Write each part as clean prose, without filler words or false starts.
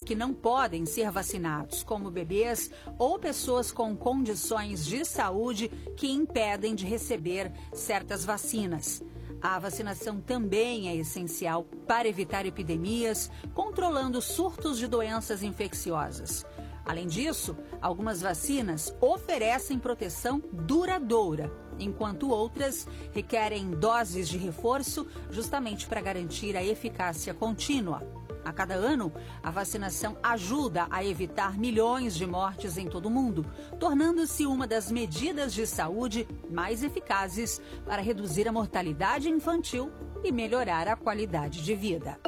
que não podem ser vacinados, como bebês ou pessoas com condições de saúde que impedem de receber certas vacinas. A vacinação também é essencial para evitar epidemias, controlando surtos de doenças infecciosas. Além disso, algumas vacinas oferecem proteção duradoura, enquanto outras requerem doses de reforço justamente para garantir a eficácia contínua. A cada ano, a vacinação ajuda a evitar milhões de mortes em todo o mundo, tornando-se uma das medidas de saúde mais eficazes para reduzir a mortalidade infantil e melhorar a qualidade de vida.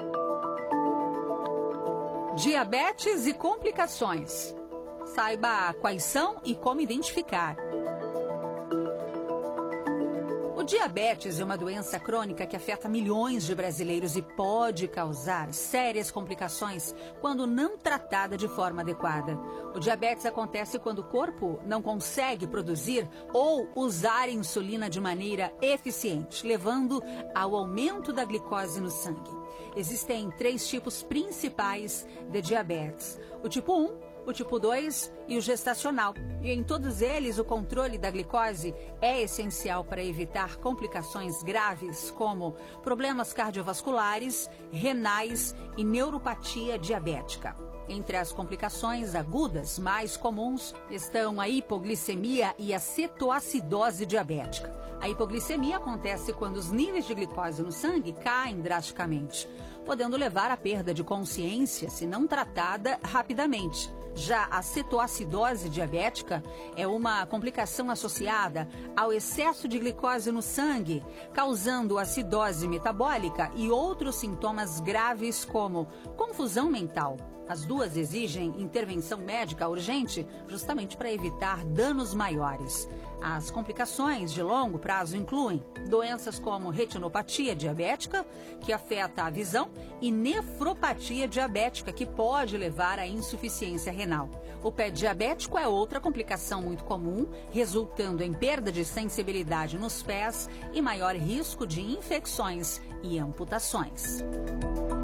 Diabetes e complicações. Saiba quais são e como identificar. O diabetes é uma doença crônica que afeta milhões de brasileiros e pode causar sérias complicações quando não tratada de forma adequada. O diabetes acontece quando o corpo não consegue produzir ou usar insulina de maneira eficiente, levando ao aumento da glicose no sangue. Existem 3 tipos principais de diabetes: o tipo 1, o tipo 2 e o gestacional. E em todos eles, o controle da glicose é essencial para evitar complicações graves como problemas cardiovasculares, renais e neuropatia diabética. Entre as complicações agudas mais comuns estão a hipoglicemia e a cetoacidose diabética. A hipoglicemia acontece quando os níveis de glicose no sangue caem drasticamente, podendo levar à perda de consciência se não tratada rapidamente. Já a cetoacidose diabética é uma complicação associada ao excesso de glicose no sangue, causando acidose metabólica e outros sintomas graves como confusão mental. As duas exigem intervenção médica urgente, justamente para evitar danos maiores. As complicações de longo prazo incluem doenças como retinopatia diabética, que afeta a visão, e nefropatia diabética, que pode levar à insuficiência renal. O pé diabético é outra complicação muito comum, resultando em perda de sensibilidade nos pés e maior risco de infecções e amputações.